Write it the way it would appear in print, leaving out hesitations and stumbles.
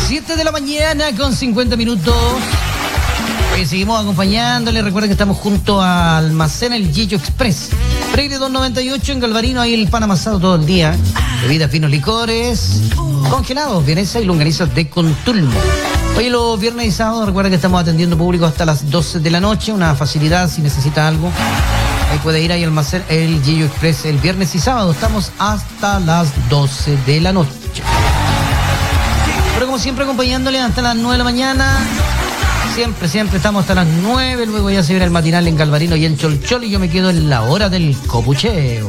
7 de la mañana con 50 minutos. Hoy seguimos acompañándole. Recuerden que estamos junto a Almacén El Gillo Express. Freire 298 en Galvarino, ahí el pan amasado todo el día. Bebidas, finos, licores, congelados, vienesa y longanizas de Contulmo. Hoy los viernes y sábados, recuerden que estamos atendiendo público hasta las 12 de la noche. Una facilidad si necesita algo. Ahí puede ir ahí al Almacén El Gillo Express el viernes y sábado. Estamos hasta las 12 de la noche. Pero como siempre acompañándole hasta las 9 de la mañana. Siempre estamos hasta las 9. Luego ya se viene el matinal en Galvarino y en Cholchol. Y yo me quedo en la hora del copucheo.